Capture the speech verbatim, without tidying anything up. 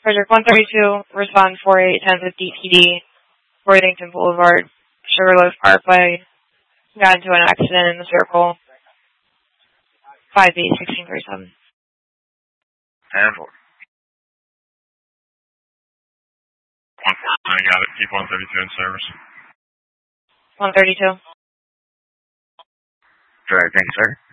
Project one thirty-two, respond four eight ten fifty P D, Worthington Boulevard, Sugarloaf Parkway, got into an accident in the circle, five eight sixteen thirty-seven. ten four. I got it. Keep one thirty-two in service. one thirty-two. Sure, thank you, sir.